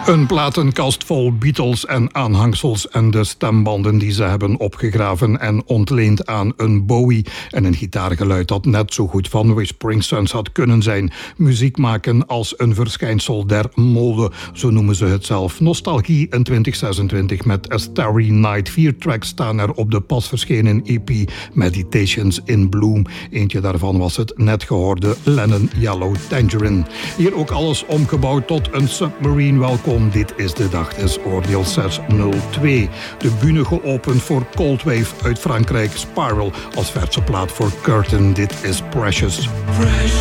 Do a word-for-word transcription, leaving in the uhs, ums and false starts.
Een platenkast vol Beatles en aanhangsels en de stembanden die ze hebben opgegraven en ontleend aan een Bowie. En een gitaargeluid dat net zo goed van Whispering Suns had kunnen zijn. Muziek maken als een verschijnsel der mode, zo noemen ze het zelf. Nostalgie in twintig zesentwintig met A Starry Night. Vier tracks staan er op de pas verschenen E P Meditations in Bloom. Eentje daarvan was het net gehoorde Lennon Yellow Tangerine. Hier ook alles omgebouwd tot een submarine. Welkom. Dit is de dag des oordeels zeshonderdtwee. De bühne geopend voor Cold Wave uit Frankrijk. Spiral als verse plaat voor Curtain. Dit is Precious. Precious.